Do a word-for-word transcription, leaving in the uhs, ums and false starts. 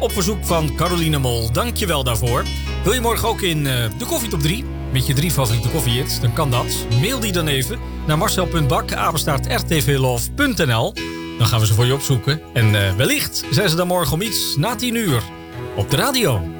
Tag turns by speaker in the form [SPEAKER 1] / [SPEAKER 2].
[SPEAKER 1] op verzoek van Caroline Mol. Dank je wel daarvoor. Wil je morgen ook in uh, de Koffietop drie met je drie favoriete koffiehits? Dan kan dat. Mail die dan even naar marcel punt bak apenstaart r t v love punt n l. Dan gaan we ze voor je opzoeken. En uh, wellicht zijn ze dan morgen om iets na tien uur op de radio.